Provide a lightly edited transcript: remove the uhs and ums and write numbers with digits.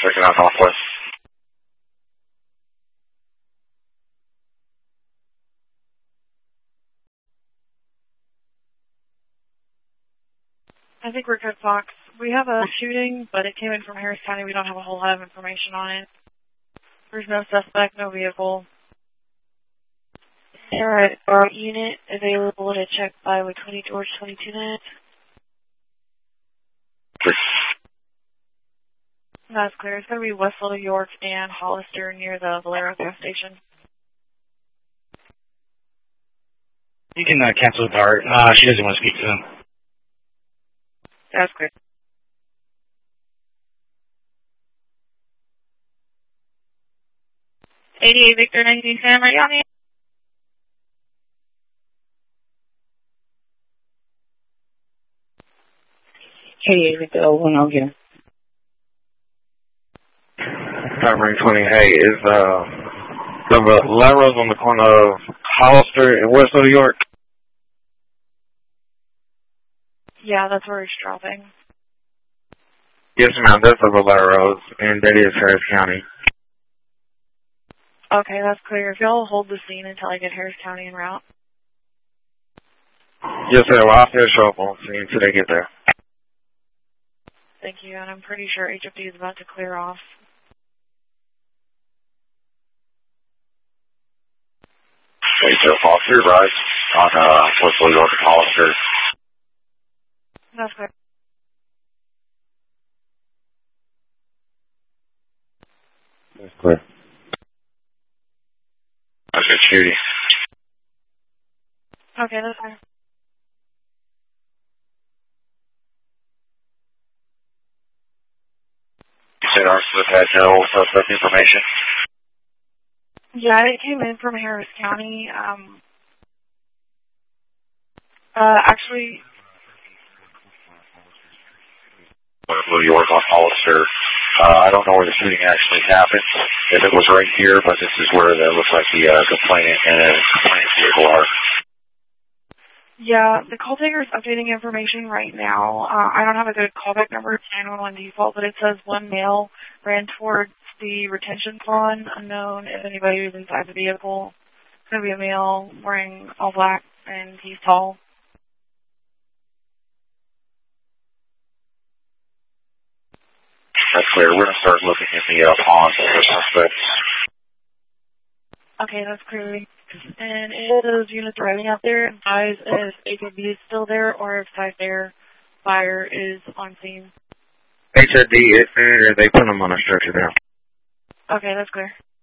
checking out Northwest. I think we're good, Fox. We have a shooting, but it came in from Harris County. We don't have a whole lot of information on it. There's no suspect, no vehicle. Alright, our unit available to check by with 20 George 22 minutes. That's clear. It's going to be Westfield, York, and Hollister near the Valero gas station. You can cancel the part. She doesn't want to speak to them. That's clear. '88 Victor 19 Sam, are you on the 88 Victor 01, I'll get him. Covering 20, hey, is the Valero's on the corner of Hollister and Westfield, York? Yeah, that's where he's dropping. Yes, ma'am, that's the Valero's, and that is Harris County. Okay, that's clear. If y'all hold the scene until I get Harris County en route. Yes, sir. Well, I'll still show up on scene until they get there. Thank you, and I'm pretty sure HFD is about to clear off. Okay, so fall through, right? On Westfield, York, and Hollister. That's clear. That's clear. That's good shooting. Okay, that's fine. You said our slip had no suspect information? Yeah, it came in from Harris County. Actually... Westfield, York, on Hollister. I don't know where the shooting actually happened. If it was right here, but this is where it looks like the complainant and complainant vehicle are. Yeah, the call taker is updating information right now. I don't have a good callback number. It's 911 default, but it says one male ran towards the retention pond, unknown if anybody was inside the vehicle. It's going to be a male wearing all black, and he's tall. That's clear. We're going to start looking at the ponds and the suspects. Okay, that's clear. And if those units arriving out there, advise if HFD is still there or if Side Fire is on scene. HFD is there. They put them on a stretcher now. Okay, that's clear.